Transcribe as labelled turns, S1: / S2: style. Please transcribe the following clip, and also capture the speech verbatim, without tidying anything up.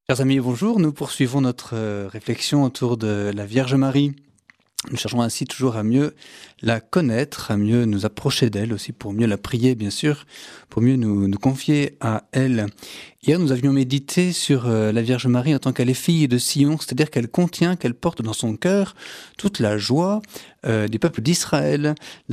S1: Chers amis, bonjour. Nous poursuivons notre euh, réflexion autour de la Vierge Marie. Nous cherchons ainsi toujours à mieux la connaître, à mieux nous approcher d'elle, aussi pour mieux la prier, bien sûr, pour mieux nous, nous confier à elle. Hier, nous avions médité sur euh, la Vierge Marie en tant qu'elle est fille de Sion, c'est-à-dire qu'elle contient, qu'elle porte dans son cœur toute la joie euh, du peuple d'Israël,